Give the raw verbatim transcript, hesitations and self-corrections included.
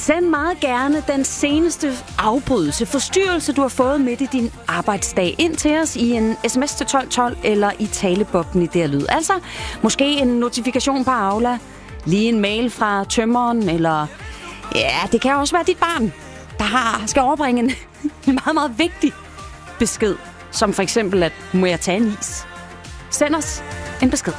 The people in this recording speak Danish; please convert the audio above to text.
Send meget gerne den seneste afbrydelse, forstyrrelse, du har fået midt i din arbejdsdag ind til os i en sms til tolv tolv eller i taleboksen i der lyd. Altså, måske en notifikation på Aula, lige en mail fra tømmeren, eller ja, det kan også være dit barn, der har, skal overbringe en, en meget, meget vigtig besked, som for eksempel, at må jeg tage en is? Send os en besked.